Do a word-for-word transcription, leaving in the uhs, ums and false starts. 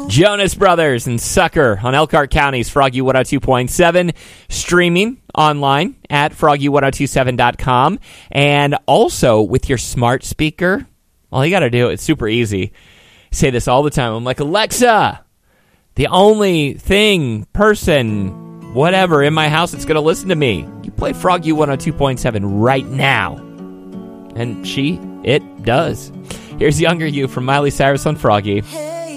Jonas Brothers and Sucker on Elkhart County's Froggy one oh two point seven, streaming online at froggy one oh two seven dot com, and also with your smart speaker. All you got to do, it's super easy. I say this all the time. I'm like, Alexa, the only thing, person, whatever in my house that's going to listen to me, you play Froggy one oh two point seven right now. And she, it does. Here's Younger You from Miley Cyrus on Froggy.